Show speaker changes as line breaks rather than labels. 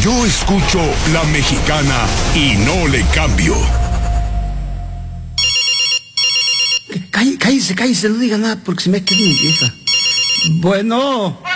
Yo escucho La Mexicana y no le cambio.
Cállese, no diga nada porque se me queda mi vieja. Bueno.